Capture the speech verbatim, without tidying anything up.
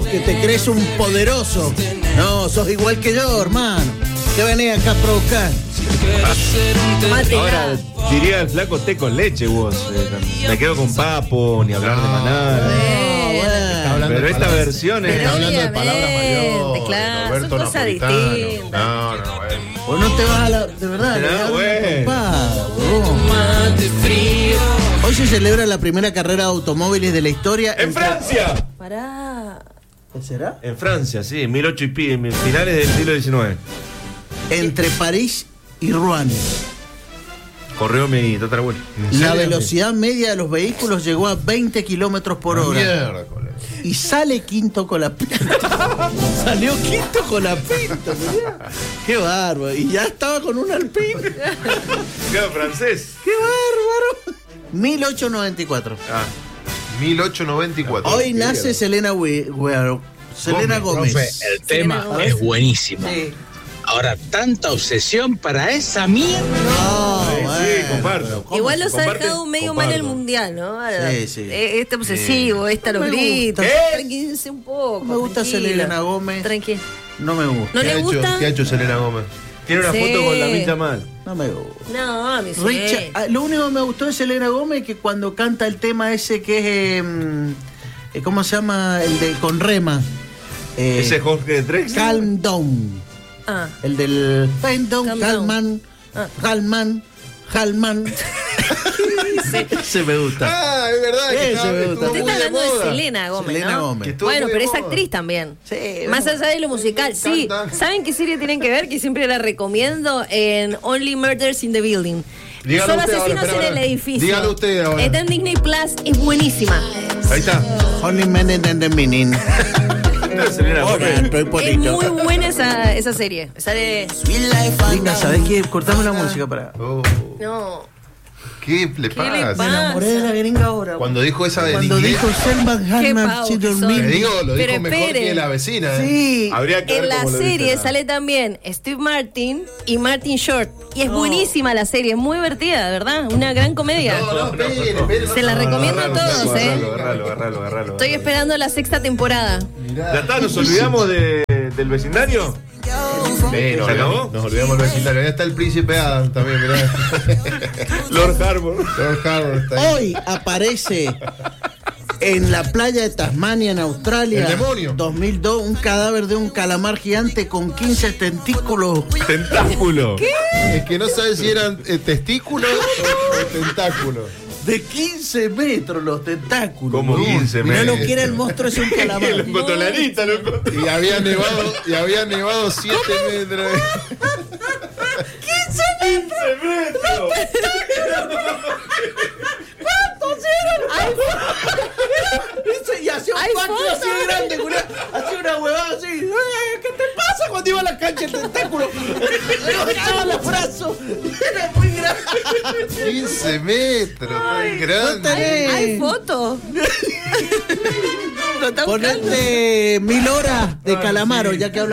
que te crees un poderoso. No, sos igual que yo, hermano. ¿Qué venís acá a provocar? Ahora diría el flaco té con leche vos. Eh, me quedo con papo, ni hablar de manada. No, Pero esta versión es. Está hablando de palabras Obviamente, mayores. claro, Roberto son cosas Napolitano. distintas. No, no, bueno. Vos no te vas a la. De verdad, Será le das una bueno. pompada, vos. Hoy se celebra la primera carrera de automóviles de la historia. ¡En Francia! Pará. ¿Qué será? En Francia, sí, mil ocho y pi, mil- finales del siglo diecinueve. Entre París y Rouen. Corrió mi tatarabuelo. La velocidad media de los vehículos llegó a veinte kilómetros por hora. Miércoles. Y sale quinto con la pinta. Salió quinto con la pinta. Mirá. Qué bárbaro. Y ya estaba con un Alpine. Quedó francés. Qué bárbaro. mil ochocientos noventa y cuatro. Ah, mil ochocientos noventa y cuatro. Hoy nace Selena Wi- Wi- Selena Gómez. Profe, el tema Selena es buenísimo. Sí. Ahora, tanta obsesión para esa mierda. No, sí, bueno. sí, comparto. Igual los ha ¿Comparten? dejado medio Comparto. mal el mundial, ¿no? Sí, sí. Eh, Este obsesivo, esta los No me gritos. gusta. ¿Qué? Tranquilícense un poco. Me gusta tranquilo. Selena Gómez. Tranquilo. No me gusta. ¿No ¿Qué le ha hecho- gusta? ¿Qué ha hecho Selena Gómez? Tiene una Sí. foto con la mitad mal. No me gusta. No, a mí sí. Richard, ah, lo único que me gustó de Selena Gómez es que cuando canta el tema ese que es, eh, mm, eh, ¿cómo se llama? El de con rema. Eh, Ese Jorge Drexler. Calm Down. Ah. El del Calm Down, Calm Calman, Ah. Calman, Calman. Se me gusta. Ah, es verdad. que Ese estaba- me gusta. estuvo Usted muy está de hablando de moda. Selena Gómez, Selena ¿no? Gómez. Que estuvo Bueno, muy pero de es moda. actriz también. Sí, Más vamos. allá de lo musical, sí. Canta. ¿Saben qué serie tienen que ver? Que siempre la recomiendo en Only Murders in the Building. Dígalo Solo usted ahora, asesinos espera, en el ahora. edificio. Dígalo usted ahora. Está en Disney Plus, es buenísima. Ahí está. Only men in the meaning. Selena Gómez. Estoy Es bonito. muy buena esa, esa serie. Sale. Linda, ¿sabes qué? Cortame la música para. Oh, No. ¿Qué le le pasa? Me pasa? enamoré de la gringa ahora. Cuando dijo esa de Cuando inglés, dijo Selma Qué Hanna pavo que Children son. le Mean. digo, lo Pero dijo mejor espere. que la vecina. ¿eh? Sí. Habría que ver En la cómo lo dice serie la- sale también Steve Martin y Martin Short. Y es No. buenísima la serie, es muy divertida, de verdad. Una gran comedia. No, no, espere, espere, no, Se la no, recomiendo a agarralo, todos, agarralo, ¿eh? Agarralo, agarralo, agarralo, agarralo. Estoy esperando la sexta temporada. mirá. Ya está, nos olvidamos de, del vecindario. Sí, nos ¿Se acabó? olvidamos- Nos olvidamos del vecindario. Ahí está el príncipe Adam también, mirá. Lord Harbour. Lord Harbour está ahí. Hoy aparece en la playa de Tasmania, en Australia, El demonio. dos mil dos, un cadáver de un calamar gigante con quince tentículos. Tentáculo. Es que no sabes si eran eh, testículos o, o tentáculos. De quince metros los tentáculos. Como No, quince mirá metros. lo que era el monstruo, es un Lo calamar. encontró la lista, lo encontró. Y había nevado, y había nevado siete metros. quince metros. Y hacía un Hay pacto fotos. así de grande, culiao. Hacía una huevada así. "Eh, ¿Qué te pasa cuando iba a la cancha el tentáculo? Le echaba los brazos. Era muy grande. quince metros, tan grande. tenés. Hay fotos. Lo está buscando. Ponete mil horas de calamaro, ya que hablamos.